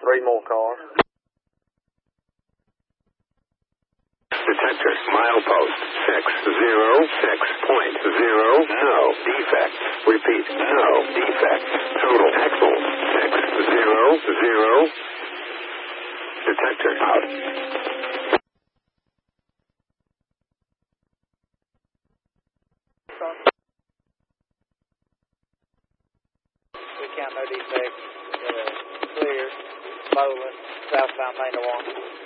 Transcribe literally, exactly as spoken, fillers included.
Three more cars. Detector, milepost, six zero six point zero, no defect. Repeat, no defect. Total axle, six zero zero. Detector out. We count no defects. Uh, clear. Bowling. Southbound main one.